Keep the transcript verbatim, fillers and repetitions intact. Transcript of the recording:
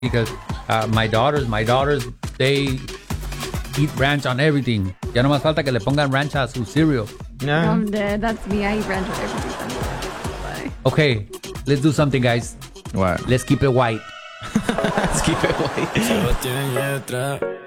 because uh, my daughters, my daughters, they eat ranch on everything. Ya no más falta que le pongan ranch a su cereal. Yeah. I'm dead. That's me. I eat ranch on everything. Okay, let's do something, guys. What? Let's keep it white. Let's keep it white. Solo tienen letra.